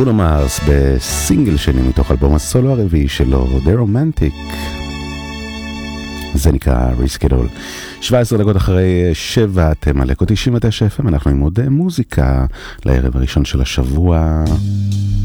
ברונו מארס בסינגל שני מתוך אלבום הסולו הרביעי שלו, The Romantic. זה נקרא Risk It All. 17 דקות אחרי 7 אתם על אקו 99 FM, אנחנו עם עוד מוזיקה לערב הראשון של השבוע.